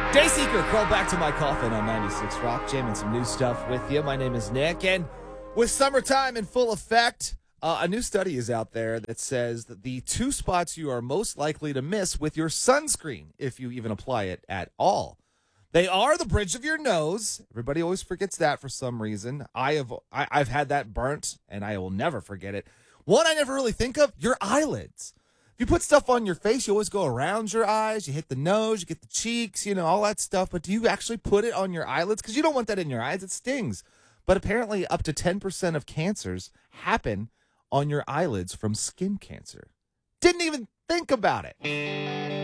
Dayseeker, crawl back to my coffin on 96 Rock, jamming some new stuff with you. My name is Nick, and with summertime in full effect, a new study is out there that says that the two spots you are most likely to miss with your sunscreen, if you even apply it at all, they are the bridge of your nose. Everybody always forgets that for some reason. I've had that burnt, and I will never forget it. One I never really think of, your eyelids. If you put stuff on your face, you always go around your eyes. You hit the nose, you get the cheeks, all that stuff. But do you actually put it on your eyelids? Because you don't want that in your eyes. It stings. But apparently up to 10% of cancers happen on your eyelids from skin cancer. Didn't even think about it.